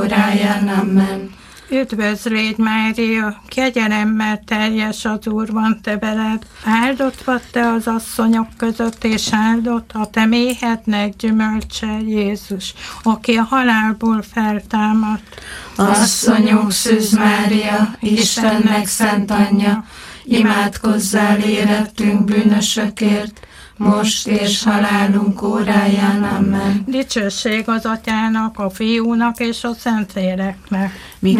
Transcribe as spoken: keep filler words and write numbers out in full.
óráján. Amen. Üdvözlégy, Mária, kegyelemmel teljes az Úr van te veled, áldott vagy te az asszonyok között, és áldott a te méhednek gyümölcse, Jézus, aki a halálból feltámadt. Asszonyunk Szűz Mária, Istennek szent anyja, imádkozzál érettünk bűnösökért, most és halálunk óráján. Amen. Dicsőség az Atyának, a Fiúnak és a Szentléleknek. Miként